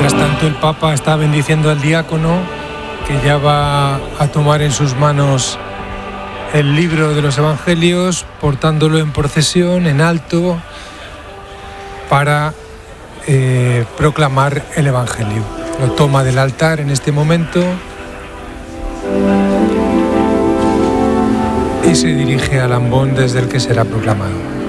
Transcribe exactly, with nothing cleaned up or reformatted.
Mientras tanto, el Papa está bendiciendo al diácono, que ya va a tomar en sus manos el libro de los Evangelios, portándolo en procesión, en alto, para eh, proclamar el Evangelio. Lo toma del altar en este momento y se dirige al ambón desde el que será proclamado.